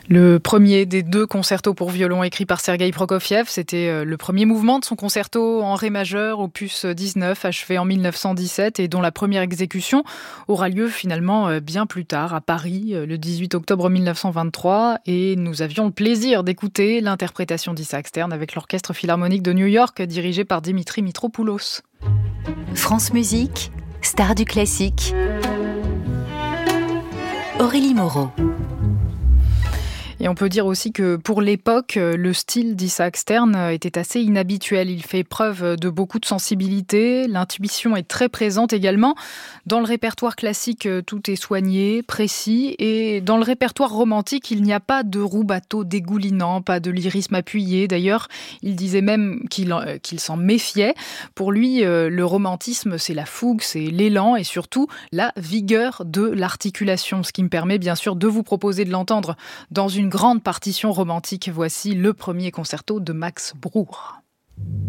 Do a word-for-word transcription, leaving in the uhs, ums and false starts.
Le premier des deux concertos pour violon écrits par Sergueï Prokofiev, c'était le premier mouvement de son concerto en ré majeur, opus dix-neuf, achevé en mille neuf cent dix-sept et dont la première exécution aura lieu finalement bien plus tard, à Paris, le dix-huit octobre mille neuf cent vingt-trois. Et nous avions le plaisir d'écouter l'interprétation d'Isaac Stern avec l'Orchestre Philharmonique de New York, dirigé par Dimitri Mitropoulos. France Musique, star du classique. Aurélie Moreau. Et on peut dire aussi que pour l'époque, le style d'Isaac Stern était assez inhabituel. Il fait preuve de beaucoup de sensibilité. L'intuition est très présente également. Dans le répertoire classique, tout est soigné, précis. Et dans le répertoire romantique, il n'y a pas de roux-bateau dégoulinant, pas de lyrisme appuyé. D'ailleurs, il disait même qu'il, qu'il s'en méfiait. Pour lui, le romantisme, c'est la fougue, c'est l'élan et surtout la vigueur de l'articulation. Ce qui me permet bien sûr de vous proposer de l'entendre dans une grande partition romantique. Voici le premier concerto de Max Bruch.